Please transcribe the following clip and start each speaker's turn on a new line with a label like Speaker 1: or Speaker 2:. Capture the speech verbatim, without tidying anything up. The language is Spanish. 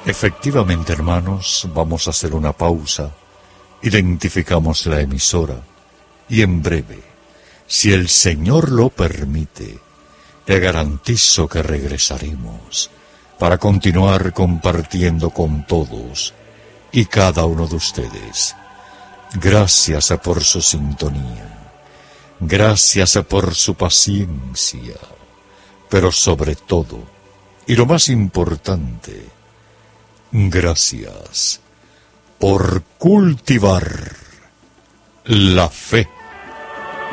Speaker 1: Efectivamente, hermanos, vamos a hacer una pausa. Identificamos la emisora y en breve, si el Señor lo permite, te garantizo que regresaremos para continuar compartiendo con todos y cada uno de ustedes. Gracias por su sintonía, gracias por su paciencia, pero sobre todo, y lo más importante, gracias por cultivar la fe.